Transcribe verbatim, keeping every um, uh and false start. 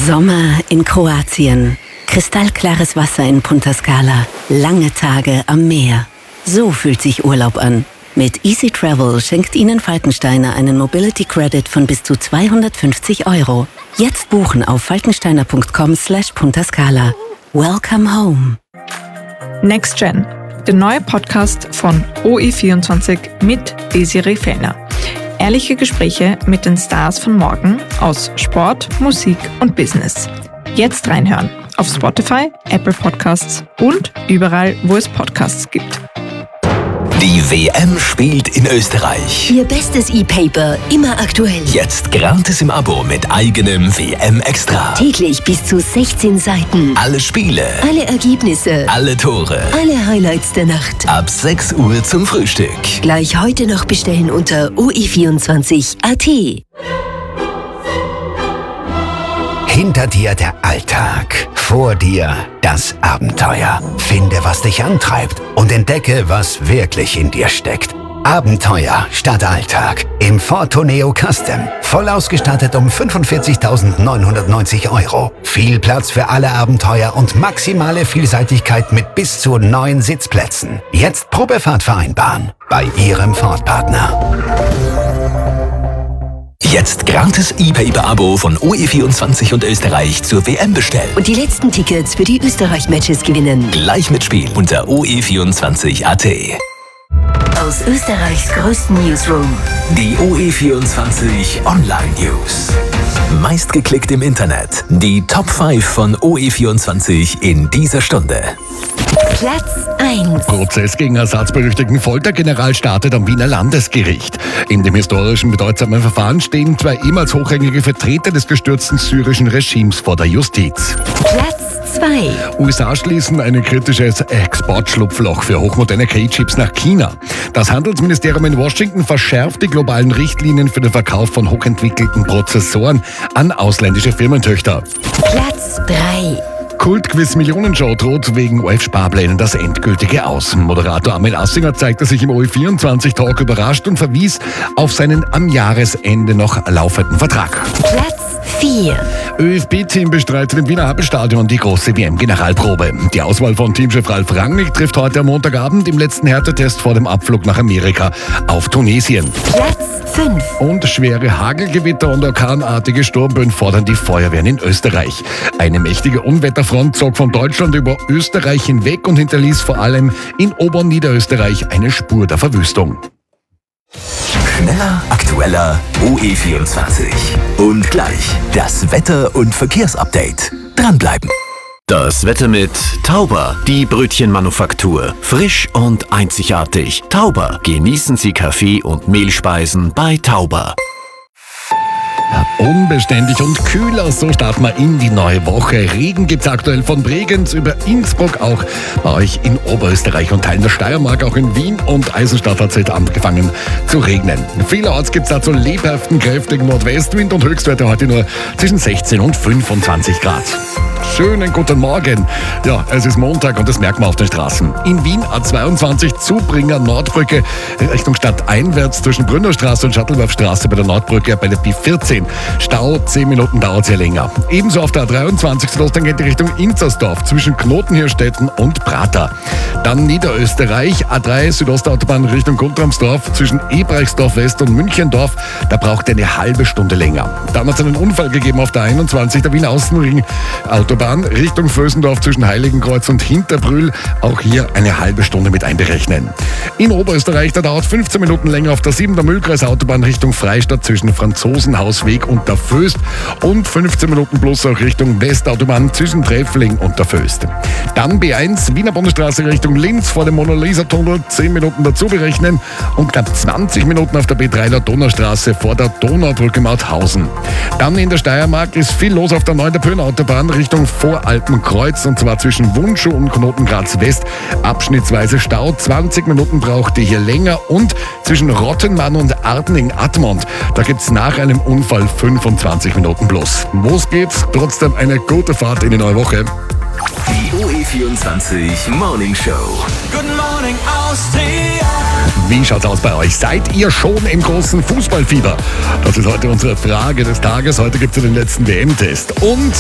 Sommer in Kroatien. Kristallklares Wasser in Punta Scala. Lange Tage am Meer. So fühlt sich Urlaub an. Mit Easy Travel schenkt Ihnen Falkensteiner einen Mobility Credit von bis zu zweihundertfünfzig Euro. Jetzt buchen auf falkensteiner punkt com slash Punta Scala. Welcome home. Next Gen, der neue Podcast von O E vierundzwanzig mit Desiree Fellner. Ehrliche Gespräche mit den Stars von morgen aus Sport, Musik und Business. Jetzt reinhören auf Spotify, Apple Podcasts und überall, wo es Podcasts gibt. Die W M spielt in Österreich. Ihr bestes E-Paper, immer aktuell. Jetzt gratis im Abo mit eigenem W M-Extra. Täglich bis zu sechzehn Seiten. Alle Spiele. Alle Ergebnisse. Alle Tore. Alle Highlights der Nacht. Ab sechs Uhr zum Frühstück. Gleich heute noch bestellen unter o e vierundzwanzig punkt a t. Hinter dir der Alltag, vor dir das Abenteuer. Finde, was dich antreibt und entdecke, was wirklich in dir steckt. Abenteuer statt Alltag im Ford Tourneo Custom. Voll ausgestattet um fünfundvierzigtausendneunhundertneunzig Euro. Viel Platz für alle Abenteuer und maximale Vielseitigkeit mit bis zu neun Sitzplätzen. Jetzt Probefahrt vereinbaren bei Ihrem Ford-Partner. Jetzt gratis E-Paper-Abo von O E vierundzwanzig und Österreich zur W M bestellen. Und die letzten Tickets für die Österreich-Matches gewinnen. Gleich mitspielen unter o e vierundzwanzig punkt a t. Aus Österreichs größten Newsroom. Die O E vierundzwanzig Online News. Meistgeklickt im Internet. Die Top fünf von O E vierundzwanzig in dieser Stunde. Platz eins. Prozess gegen ersatzberüchtigten Foltergeneral startet am Wiener Landesgericht. In dem historischen bedeutsamen Verfahren stehen zwei ehemals hochrangige Vertreter des gestürzten syrischen Regimes vor der Justiz. Platz zwei. U S A schließen ein kritisches Exportschlupfloch für hochmoderne K I-Chips nach China. Das Handelsministerium in Washington verschärft die globalen Richtlinien für den Verkauf von hochentwickelten Prozessoren an ausländische Firmentöchter. Platz drei. Kultquiz Millionenshow droht wegen O F-Sparplänen das endgültige Aus. Moderator Armin Assinger zeigte sich im O E vierundzwanzig-Talk überrascht und verwies auf seinen am Jahresende noch laufenden Vertrag. Platz vier. ÖFB-Team bestreitet im Wiener Happelstadion die große W M-Generalprobe. Die Auswahl von Teamchef Ralf Rangnick trifft heute am Montagabend im letzten Härtetest vor dem Abflug nach Amerika auf Tunesien. Platz fünf. Und schwere Hagelgewitter und orkanartige Sturmböen fordern die Feuerwehren in Österreich. Eine mächtige Unwetterfront zog von Deutschland über Österreich hinweg und hinterließ vor allem in Ober- und Niederösterreich eine Spur der Verwüstung. Schneller, aktueller, O E vierundzwanzig. Und gleich das Wetter- und Verkehrsupdate. Dranbleiben. Das Wetter mit Tauber, die Brötchenmanufaktur. Frisch und einzigartig. Tauber. Genießen Sie Kaffee und Mehlspeisen bei Tauber. Unbeständig und kühler, so starten wir in die neue Woche. Regen gibt's aktuell von Bregenz über Innsbruck, auch bei euch in Oberösterreich und Teilen der Steiermark, auch in Wien und Eisenstadt hat es heute angefangen zu regnen. Vielerorts gibt's dazu lebhaften, kräftigen Nordwestwind und Höchstwerte heute nur zwischen sechzehn und fünfundzwanzig Grad. Schönen guten Morgen. Ja, es ist Montag und das merkt man auf den Straßen. In Wien A zweiundzwanzig Zubringer Nordbrücke Richtung Stadt einwärts zwischen Brünnerstraße und Schattleworfstraße bei der Nordbrücke bei der B vierzehn. Stau, zehn Minuten dauert sehr länger. Ebenso auf der A dreiundzwanzig Südosttangente Richtung Inzersdorf zwischen Knotenhirstetten und Prater. Dann Niederösterreich, A drei Südostautobahn Richtung Guntramsdorf zwischen Ebreichsdorf West und Münchendorf. Da braucht ihr eine halbe Stunde länger. Dann hat es einen Unfall gegeben auf der einundzwanzig, der Wiener Außenring Autobahn Richtung Vösendorf zwischen Heiligenkreuz und Hinterbrühl. Auch hier eine halbe Stunde mit einberechnen. In Oberösterreich, da dauert fünfzehn Minuten länger auf der siebener Mühlkreis Autobahn Richtung Freistadt zwischen Franzosenhausweg und der Föst und fünfzehn Minuten plus auch Richtung Westautobahn zwischen Treffling und der Föst. Dann B eins Wiener Bundesstraße Richtung Linz vor dem Mona-Lisa-Tunnel, zehn Minuten dazu berechnen und knapp zwanzig Minuten auf der B drei der Donaustraße vor der Donaubrücke Mauthausen. Dann in der Steiermark ist viel los auf der neuen Autobahn Richtung Voralpenkreuz und zwar zwischen Wunschow und Knotengraz West. Abschnittsweise Stau, zwanzig Minuten braucht ihr hier länger und zwischen Rottenmann und Artning-Admont, da gibt's nach einem Unfall fünfundzwanzig Minuten plus. Los geht's, trotzdem eine gute Fahrt in die neue Woche. Die O E vierundzwanzig Morning Show. Good morning, Austria. Wie schaut's aus bei euch? Seid ihr schon im großen Fußballfieber? Das ist heute unsere Frage des Tages. Heute gibt's ja den letzten W M-Test. Und